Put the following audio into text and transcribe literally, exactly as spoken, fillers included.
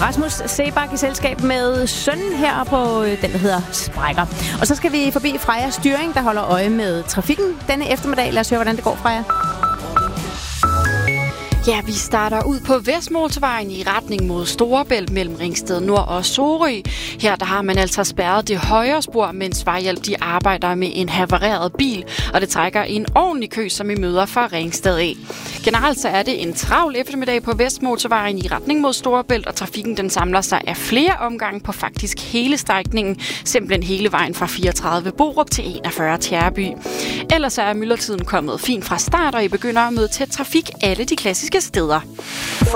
Rasmus Sebak i selskab med sønnen her på den, der hedder Sprækker. Og så skal vi forbi Freja Styring, der holder øje med trafikken denne eftermiddag. Lad os høre, hvordan det går, Freja. Ja, vi starter ud på Vestmotorvejen i retning mod Storebælt mellem Ringsted Nord og Sorø. Her der har man altså spærret det højre spor, mens Vejhjælp de arbejder med en havareret bil, og det trækker en ordentlig kø, som I møder fra Ringsted af. Generelt så er det en travl eftermiddag på Vestmotorvejen i retning mod Storebælt, og trafikken den samler sig af flere omgange på faktisk hele strækningen, simpelthen hele vejen fra fireogtredive Borup til enogfyrre Tjærby. Ellers er myldretiden kommet fint fra start, og I begynder at møde tæt trafik alle de klassiske steder.